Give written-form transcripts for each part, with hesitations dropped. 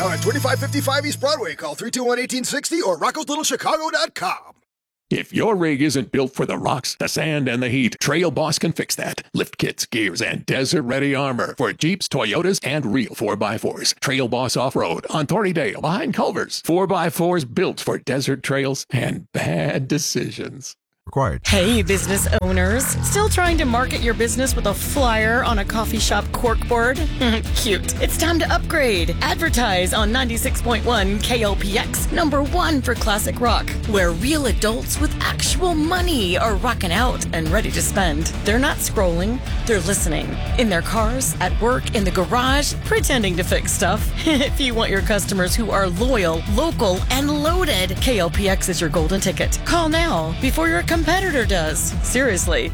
Now at 2555 East Broadway, call 321-1860 or rockoslittlechicago.com. If your rig isn't built for the rocks, the sand, and the heat, Trail Boss can fix that. Lift kits, gears, and desert-ready armor for Jeeps, Toyotas, and real 4x4s. Trail Boss Off-Road on Torreydale behind Culver's. 4x4s built for desert trails and bad decisions. Required. Hey, business owners. Still trying to market your business with a flyer on a coffee shop corkboard? Cute. It's time to upgrade. Advertise on 96.1 KLPX, #1 for classic rock, where real adults with actual money are rocking out and ready to spend. They're not scrolling, they're listening. In their cars, at work, in the garage, pretending to fix stuff. If you want your customers who are loyal, local, and loaded, KLPX is your golden ticket. Call now before your competitor does. Seriously,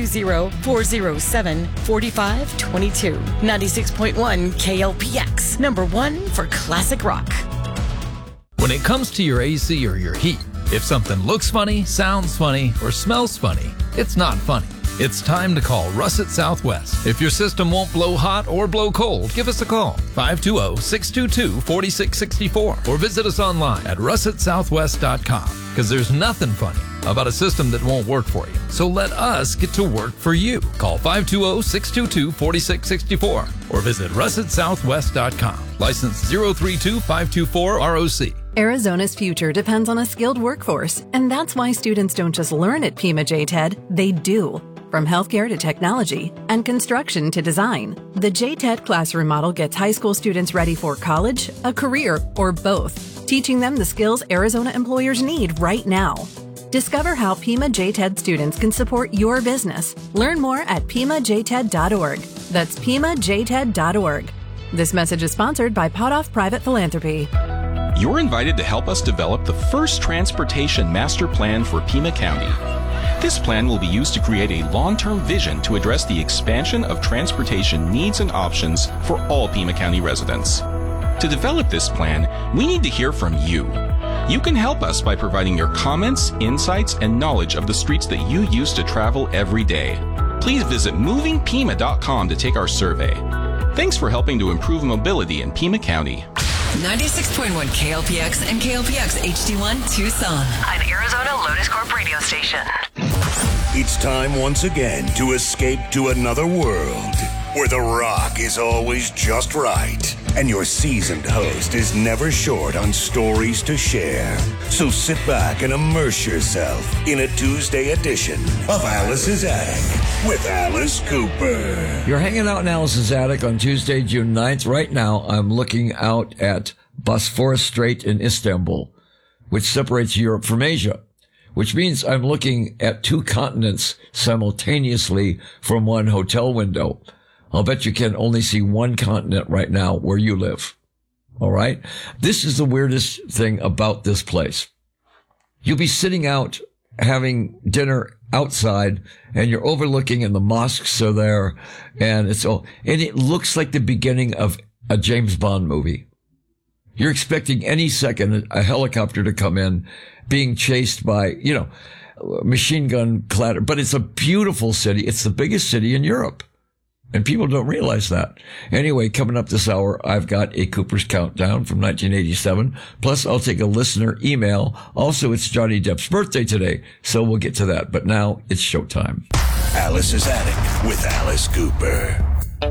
520-407-4522. 96.1 KLPX, #1 for classic rock. When it comes to your AC or your heat, if something looks funny, sounds funny, or smells funny, it's not funny. It's time to call Russet Southwest. If your system won't blow hot or blow cold, give us a call, 520-622-4664, or visit us online at russetsouthwest.com, because there's nothing funny about a system that won't work for you. So let us get to work for you. Call 520-622-4664 or visit russetsouthwest.com. License 032524 ROC. Arizona's future depends on a skilled workforce, and that's why students don't just learn at Pima JTED, they do. From healthcare to technology and construction to design, the JTED classroom model gets high school students ready for college, a career, or both, teaching them the skills Arizona employers need right now. Discover how Pima JTED students can support your business. Learn more at PimaJTED.org. That's PimaJTED.org. This message is sponsored by Potoff Private Philanthropy. You're invited to help us develop the first transportation master plan for Pima County. This plan will be used to create a long-term vision to address the expansion of transportation needs and options for all Pima County residents. To develop this plan, we need to hear from you. You can help us by providing your comments, insights, and knowledge of the streets that you use to travel every day. Please visit movingpima.com to take our survey. Thanks for helping to improve mobility in Pima County. 96.1 KLPX and KLPX HD1 Tucson. An Arizona Lotus Corp radio station. It's time once again to escape to another world where the rock is always just right and your seasoned host is never short on stories to share. So sit back and immerse yourself in a Tuesday edition of Alice's Attic with Alice Cooper. You're hanging out in Alice's Attic on Tuesday, June 9th. Right now, I'm looking out at Bosphorus Strait in Istanbul, which separates Europe from Asia, which means I'm looking at two continents simultaneously from one hotel window. I'll bet you can only see one continent right now where you live. All right? This is the weirdest thing about this place. You'll be sitting out having dinner outside and you're overlooking and the mosques are there and it looks like the beginning of a James Bond movie. You're expecting any second a helicopter to come in being chased by, machine gun clatter, but it's a beautiful city. It's the biggest city in Europe. And people don't realize that. Anyway, coming up this hour, I've got a Cooper's Countdown from 1987. Plus, I'll take a listener email. Also, it's Johnny Depp's birthday today, so we'll get to that. But now, it's showtime. Alice's Attic with Alice Cooper.